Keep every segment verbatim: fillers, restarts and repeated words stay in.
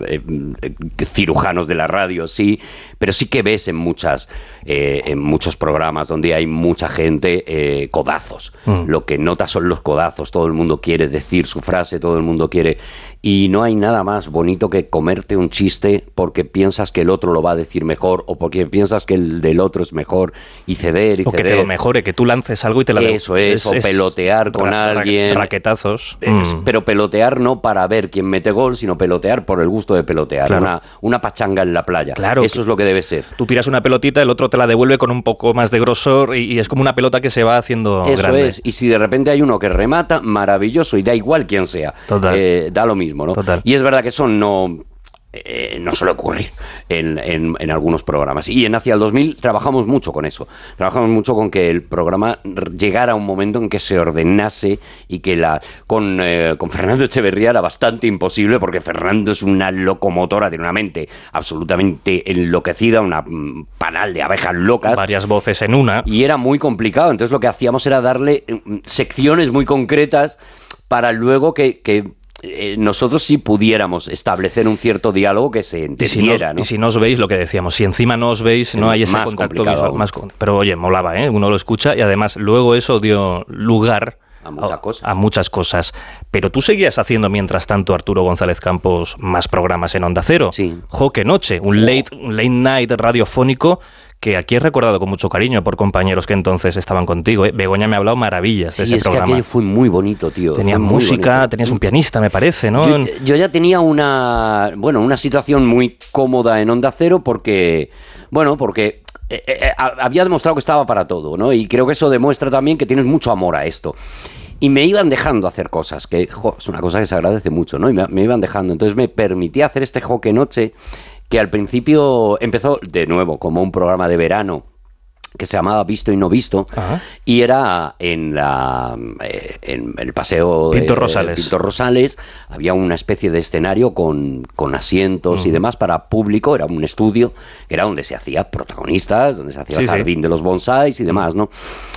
eh, cirujanos de la radio, sí, pero sí que ves en muchas eh, en muchos programas donde hay mucha gente, eh, codazos. Mm. Lo que notas son los codazos, todo el mundo quiere decir su frase, todo el mundo quiere... Y no hay nada más bonito que comerte un chiste porque piensas que el otro lo va a decir mejor o porque piensas que el del otro es mejor y ceder y o ceder. O que te lo mejore, que tú lances algo y te la de... Eso es, es, o es pelotear con ra alguien. Raquetazos. Es, mm. Pero pelotear no para ver quién mete gol, sino pelotear por el gusto de pelotear. Claro. Una, una pachanga en la playa. Claro. Eso es lo que debe ser. Tú tiras una pelotita, el otro te la devuelve con un poco más de grosor y, y es como una pelota que se va haciendo Eso grande. es. Y si de repente hay uno que remata, maravilloso. Y da igual quién sea. Total. Eh, da lo mismo, ¿no? Total. Y es verdad que eso no... Eh, no suele ocurrir en, en, en algunos programas. Y en Hacia el dos mil trabajamos mucho con eso. Trabajamos mucho con que el programa llegara a un momento en que se ordenase y que la... Con, eh, con Fernando Echeverría era bastante imposible porque Fernando es una locomotora, tiene una mente absolutamente enloquecida, una um, panal de abejas locas. Varias voces en una. Y era muy complicado. Entonces lo que hacíamos era darle um, secciones muy concretas para luego que... que Eh, nosotros sí pudiéramos establecer un cierto diálogo que se entendiera, y si ¿no? Y si no os veis, lo que decíamos, si encima no os veis, no hay ese más contacto visual. Más, pero oye, molaba, ¿eh? Uno lo escucha y además luego eso dio lugar a muchas cosas. A muchas cosas. Pero tú seguías haciendo, mientras tanto, Arturo González Campos, más programas en Onda Cero. Sí. Jo, qué noche, un late, un late night radiofónico que aquí he recordado con mucho cariño por compañeros que entonces estaban contigo. ¿eh? Begoña me ha hablado maravillas de sí, ese es programa. Que aquello fue muy bonito, tío. Tenías música, bonito. Tenías un pianista, me parece, ¿no? Yo, yo ya tenía una, bueno, una situación muy cómoda en Onda Cero porque, bueno, porque eh, eh, había demostrado que estaba para todo, ¿no? Y creo que eso demuestra también que tienes mucho amor a esto. Y me iban dejando hacer cosas, que jo, es una cosa que se agradece mucho, ¿no? Y me, me iban dejando. Entonces me permitía hacer este Joque Noche, que al principio empezó de nuevo como un programa de verano que se llamaba Visto y No Visto. Ajá. Y era en la eh, en el paseo Pinto de Rosales. Pinto Rosales, había una especie de escenario con, con asientos uh-huh. y demás para público, era un estudio, que era donde se hacía protagonistas, donde se hacía sí, el jardín sí. de los bonsáis y demás, ¿no?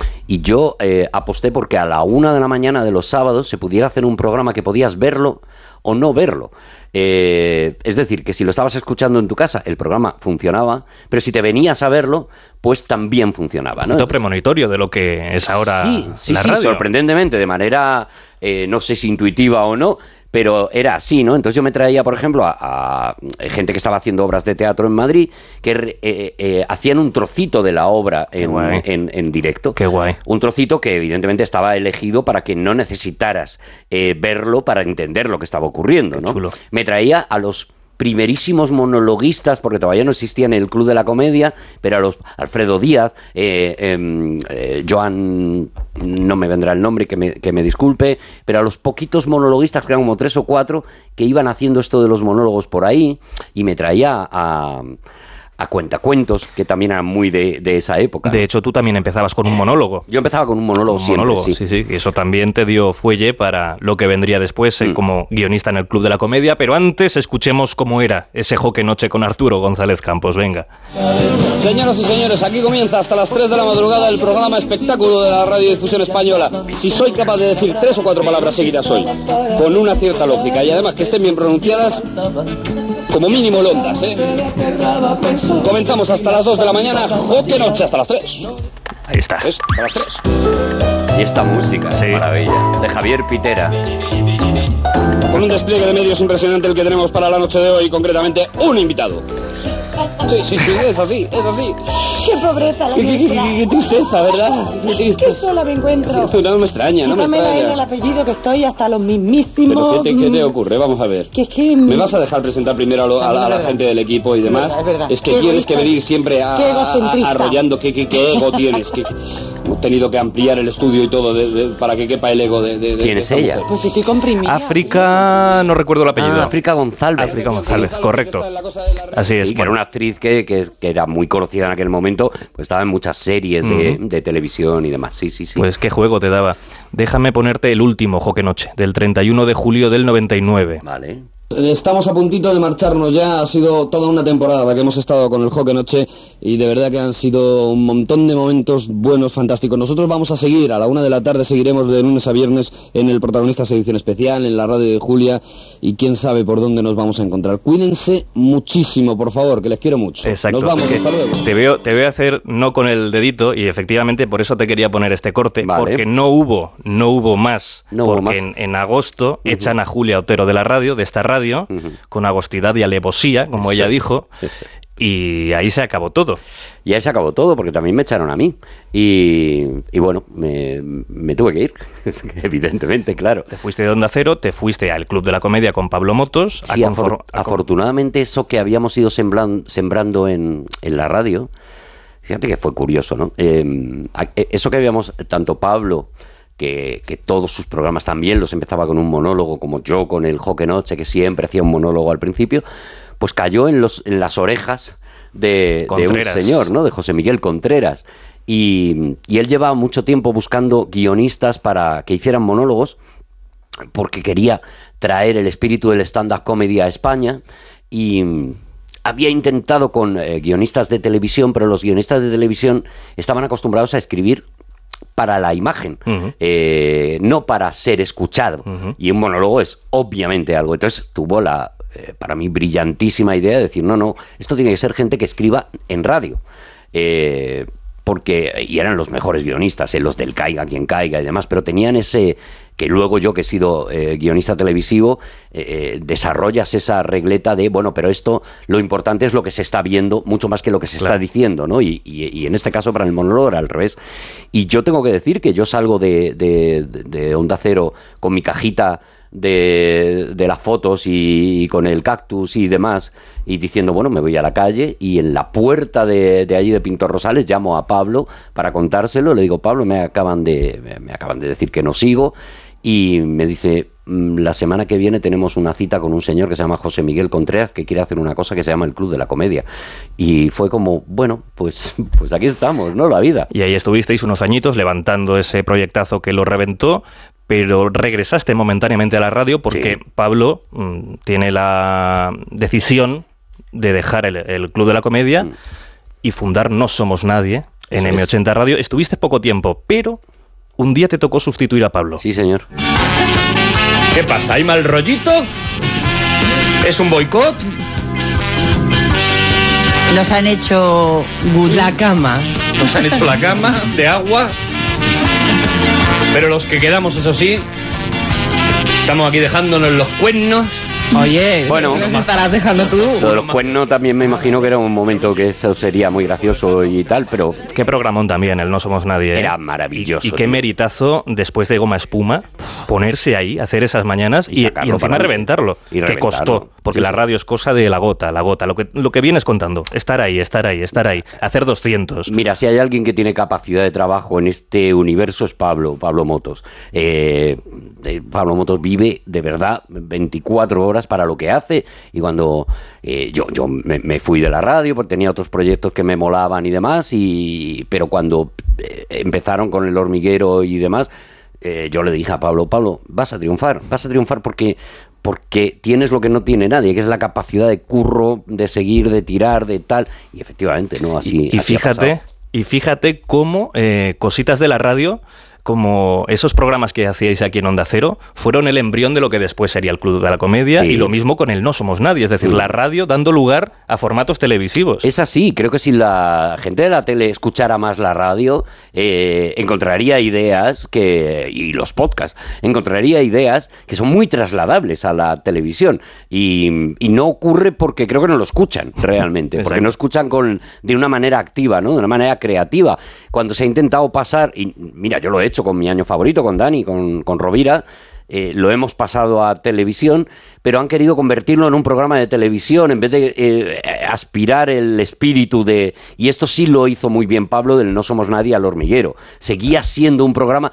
Y yo eh, aposté porque a la una de la mañana de los sábados se pudiera hacer un programa que podías verlo o no verlo. Eh, es decir, que si lo estabas escuchando en tu casa, el programa funcionaba, pero si te venías a verlo, pues también funcionaba, ¿no? Un premonitorio de lo que es ahora sí, sí, la sí, radio. Sorprendentemente, de manera, eh, no sé si intuitiva o no, pero era así, ¿no? Entonces yo me traía, por ejemplo, a, a gente que estaba haciendo obras de teatro en Madrid, que eh, eh, hacían un trocito de la obra en, en, en directo. Qué guay. Un trocito que evidentemente estaba elegido para que no necesitaras eh, verlo para entender lo que estaba ocurriendo, Qué ¿no? chulo. Me traía a los primerísimos monologuistas, porque todavía no existían en el Club de la Comedia, pero a los Alfredo Díaz, eh, eh, eh, Joan, no me vendrá el nombre, que me, que me disculpe, pero a los poquitos monologuistas, que eran como tres o cuatro, que iban haciendo esto de los monólogos por ahí, y me traía a... a cuentacuentos, que también eran muy de, de esa época. De hecho, tú también empezabas con un monólogo. Yo empezaba con un monólogo un siempre, monólogo, sí. sí, sí. Y eso también te dio fuelle para lo que vendría después eh, Mm. como guionista en el Club de la Comedia, pero antes escuchemos cómo era ese Joque Noche con Arturo González Campos. Venga. Señoras y señores, aquí comienza hasta las tres de la madrugada el programa espectáculo de la radiodifusión española. Si soy capaz de decir tres o cuatro palabras seguidas hoy, con una cierta lógica, y además que estén bien pronunciadas, como mínimo londas, ¿eh? Comenzamos hasta las dos de la mañana, Joque Noche hasta las tres. Ahí está. ¿Ves? Hasta las tres. Y esta música, sí. Maravilla, de Javier Pitera. Con un despliegue de medios impresionante el que tenemos para la noche de hoy, concretamente un invitado. Sí, sí, sí, es así, es así. Qué pobreza la Qué, qué, nuestra. qué, qué tristeza, ¿verdad? Qué tristeza. Qué sola me encuentro. Sí, no me extraña, no me Quítame de ahí el extraña. apellido que estoy hasta los mismísimos. Pero fíjate, ¿qué te ocurre? Vamos a ver. Que es que... ¿Me vas a dejar presentar primero a, lo- a la, a la gente del equipo y demás? Es verdad, es verdad. Es que Qué tienes que egoísta. venir siempre a, Qué a- egocentrista. a- arrollando qué, qué, qué ego tienes. Qué- hemos tenido que ampliar el estudio y todo de- de- para que quepa el ego de, de, de ¿Quién de es esta ella? mujer. Pues estoy comprimida. África, no recuerdo el apellido. Ah, África González. África González, correcto. Así es. Sí, que era una actriz que, que, que era muy conocida en aquel momento, pues estaba en muchas series de, Ujú. de televisión y demás. Sí, sí, sí. Pues qué juego te daba. Déjame ponerte el último Joque Noche, del treinta y uno de julio del noventa y nueve. Vale. Estamos a puntito de marcharnos ya, ha sido toda una temporada la que hemos estado con el Joque Noche y de verdad que han sido un montón de momentos buenos, fantásticos. Nosotros vamos a seguir, a la una de la tarde seguiremos de lunes a viernes en el Protagonistas Edición Especial, en la radio de Julia y quién sabe por dónde nos vamos a encontrar. Cuídense muchísimo, por favor, que les quiero mucho. Exacto. Nos vamos, es que hasta luego. Te veo, te veo hacer no con el dedito y efectivamente por eso te quería poner este corte, Vale. porque no hubo, no hubo más, No hubo porque más. En, en agosto Uh-huh. echan a Julia Otero de la radio, de esta radio, Uh-huh. con agostidad y alevosía, como Eso ella es. dijo, y ahí se acabó todo. Y ahí se acabó todo, porque también me echaron a mí. Y, y bueno, me, me tuve que ir, evidentemente, claro. Te fuiste de Onda Cero, te fuiste al Club de la Comedia con Pablo Motos. Sí, a afor- confor- a con- afortunadamente eso que habíamos ido semblan- sembrando en, en la radio, fíjate que fue curioso, ¿no? Eh, a- eso que habíamos, tanto Pablo, que, que todos sus programas también los empezaba con un monólogo, como yo con el Joque Noche, que siempre hacía un monólogo al principio, pues cayó en, los, en las orejas de, de un Contreras. señor, ¿no? De José Miguel Contreras. Y, y él llevaba mucho tiempo buscando guionistas para que hicieran monólogos, porque quería traer el espíritu del stand-up comedy a España, y mm, había intentado con eh, guionistas de televisión, pero los guionistas de televisión estaban acostumbrados a escribir para la imagen, Ujú. eh, no para ser escuchado. Ujú. Y un monólogo es obviamente algo. Entonces tuvo la, eh, para mí, brillantísima idea de decir, no, no, esto tiene que ser gente que escriba en radio. Eh, porque, y eran los mejores guionistas, eh, los del Caiga quien caiga y demás, pero tenían ese, que luego yo que he sido eh, guionista televisivo, eh, eh, desarrollas esa regleta de, bueno, pero esto, lo importante es lo que se está viendo, mucho más que lo que se Claro. está diciendo, ¿no? Y, y, y en este caso para el monólogo era al revés. Y yo tengo que decir que yo salgo de, de, de Onda Cero con mi cajita de, de las fotos y, y con el cactus y demás, y diciendo, bueno, me voy a la calle, y en la puerta de, de allí de Pintor Rosales llamo a Pablo para contárselo, le digo, Pablo, me acaban de, me, me acaban de decir que no sigo, y me dice, "Mm, la semana que viene tenemos una cita con un señor que se llama José Miguel Contreras, que quiere hacer una cosa que se llama el Club de la Comedia". Y fue como, bueno, pues, pues aquí estamos, ¿no? La vida. Y ahí estuvisteis unos añitos levantando ese proyectazo que lo reventó, pero regresaste momentáneamente a la radio porque Sí. Pablo mm, tiene la decisión de dejar el, el Club de la Comedia Mm. y fundar No Somos Nadie en Eso eme es. ochenta Radio. Estuviste poco tiempo, pero un día te tocó sustituir a Pablo. Sí, señor. ¿Qué pasa? ¿Hay mal rollito? ¿Es un boicot? Nos han hecho la cama. Nos han hecho la cama de agua. Pero los que quedamos, eso sí, estamos aquí dejándonos los cuernos. Oye, Bueno, ¿qué nos estarás dejando tú? Lo de los cuernos también me imagino que era un momento que eso sería muy gracioso y tal, pero Qué programón también, el No Somos Nadie. ¿eh? era maravilloso. Y, y qué tío. meritazo, después de Goma Espuma, ponerse ahí, hacer esas mañanas Y y, y sacarlo encima para adelante. reventarlo. Y que reventarlo. costó, porque Sí, la sí. radio es cosa de la gota, la gota. Lo que, lo que vienes contando, estar ahí, estar ahí, estar ahí, hacer doscientos. Mira, si hay alguien que tiene capacidad de trabajo en este universo es Pablo, Pablo Motos. Eh, eh, Pablo Motos vive de verdad veinticuatro horas para lo que hace, y cuando eh, yo, yo me, me fui de la radio porque tenía otros proyectos que me molaban y demás, y pero cuando eh, empezaron con El Hormiguero y demás, eh, yo le dije a Pablo, Pablo, vas a triunfar, vas a triunfar porque... porque tienes lo que no tiene nadie, que es la capacidad de curro, de seguir, de tirar, de tal, y efectivamente, ¿no? Así, Y, y así ha fíjate, pasado. y fíjate cómo eh, cositas de la radio, como esos programas que hacíais aquí en Onda Cero, fueron el embrión de lo que después sería el Club de la Comedia, Sí. y lo mismo con el No Somos Nadie, es decir, Mm. la radio dando lugar a formatos televisivos. Es así, creo que si la gente de la tele escuchara más la radio, eh, encontraría ideas que, y los podcasts, encontraría ideas que son muy trasladables a la televisión. Y, y no ocurre porque creo que no lo escuchan realmente, porque Exacto. no escuchan con, de una manera activa, ¿no? De una manera creativa. Cuando se ha intentado pasar, y mira, yo lo he hecho con mi año favorito, con Dani, con, con Rovira, eh, lo hemos pasado a televisión, pero han querido convertirlo en un programa de televisión en vez de eh, aspirar el espíritu de... Y esto sí lo hizo muy bien Pablo del No Somos Nadie al Hormiguero. Seguía siendo un programa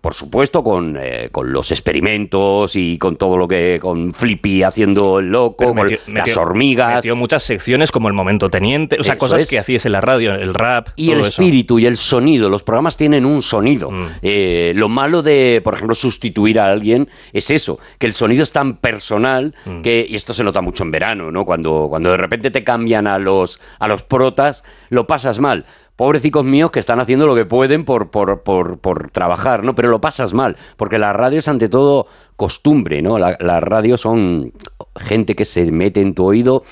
por supuesto, con, eh, con los experimentos y con todo lo que... con Flippy haciendo el loco, metió, con metió, las hormigas... Metió muchas secciones como el Momento Teniente, o sea, Eso cosas es. que hacíais en la radio, el rap... Y todo el eso. espíritu y el sonido. Los programas tienen un sonido. Mm. Eh, lo malo de, por ejemplo, sustituir a alguien es eso, que el sonido es tan personal Mm. que, y esto se nota mucho en verano, ¿no? Cuando, cuando de repente te cambian a los, a los protas, lo pasas mal. Pobrecicos míos que están haciendo lo que pueden por, por, por, por trabajar, ¿no? Pero lo pasas mal, porque la radio es ante todo costumbre, ¿no? La, la radio son gente que se mete en tu oído